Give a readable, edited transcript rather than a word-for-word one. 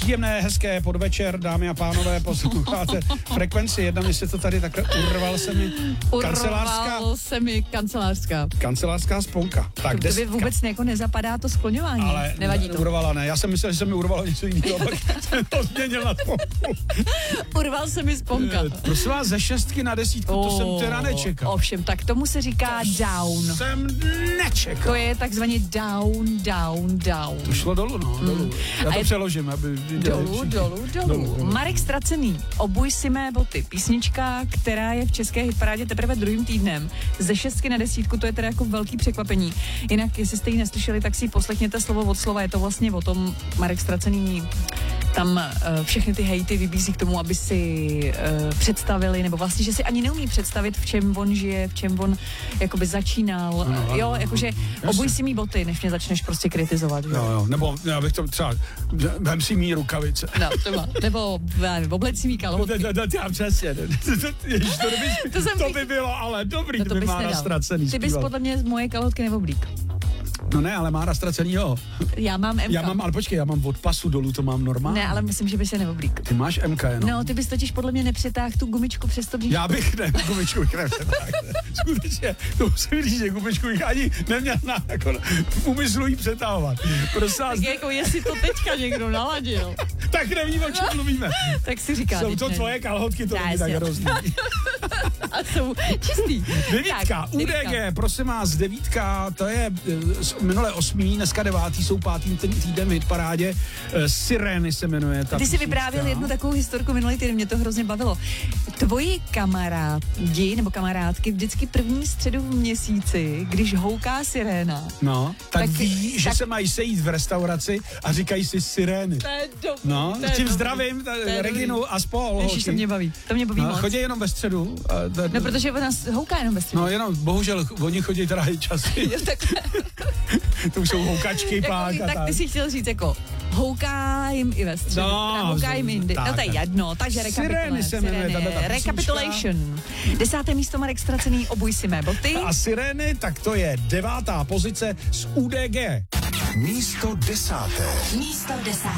Příjemné, hezké podvečer, dámy a pánové, posloucháte Frekvenci 1, jestli to tady takhle urval se mi kancelářská sponka. Tak to by vůbec jako nezapadá to skloňování, ale nevadí to. Urvala ne, já jsem myslel, že se mi urvalo něco jiného, pak jsem to změnil na sponku. Urval se mi sponka. Prosím vás, ze 6 na 10, to jsem teda nečekal. Ovšem, tak tomu se říká down. Jsem nečekal. To je takzvaně down. To šlo dolů, dolů. Já to přeložím, aby Dolů. Marek Ztracený, Obuj si mé boty. Písnička, která je v české hitparádě teprve druhým týdnem. Ze 6 na 10, to je teda jako velký překvapení. Jinak, jestli jste ji neslyšeli, tak si poslechněte slovo od slova. Je to vlastně o tom, Marek Ztracený tam všechny ty hejty vybízí k tomu, aby si představili, nebo vlastně, že si ani neumí představit, v čem on žije, v čem on jakoby začínal. Jakože obuj si mý boty, než mě začneš prostě kritizovat. Jo, nebo já bych to třeba, vem si mý rukavice. No, třeba, nebo obleď si mý kalhotky. Já přesně, to by bylo, ale dobrý, to by Mára Ztracený. Ty bys podle mě moje kalhotky neoblík. No ne, ale Mára Ztracenýho. Já mám MK. Ale počkej, já mám od pasu dolů, to mám normálně. Ne, ale myslím, že by se neoblík. Ty máš MK jenom. No, ty bys totiž podle mě nepřetáhl tu gumičku přes to bříško. Já bych gumičku nepřetáhl. Skutečně, to musím říct, že gumičku bych ani neměl v úmyslu jí přetahovat. Tak jako jestli to teďka někdo naladil. Tak nevím, o čem mluvíme. Tak si říká. Jsou to tvoje kalhotky, to není tak hrozný. A jsou čistý. 9, UDG, prosím vás, 9, to je minule 8, dneska 9, jsou 5. týden v hitparádě. Sirény se jmenuje. Ty jsi vyprávěl jednu takovou historku minulý týden, mě to hrozně bavilo. Tvoji kamarádi nebo kamarádky vždycky první středu v měsíci, když houká siréna. No, tak ví, že se mají sejít v restauraci a říkají si sirény. To je dobrý. No, tím zdravím Reginu a spol. Ježiš, to mě baví. To mě baví moc. Chodí jenom ve středu. No, protože ona houká jenom ve středu. No, jenom, bohužel, oni chodí teda i časy. To už jsou houkačky pak a tak ty si chtěl říct jako houká jim i ve středu, houká jim jindy. No to je jedno, takže recapitulation. 10. místo Marek Ztracený, Obuj si mé boty. A Sirény, tak to je 9. pozice z UDG. Místo 10.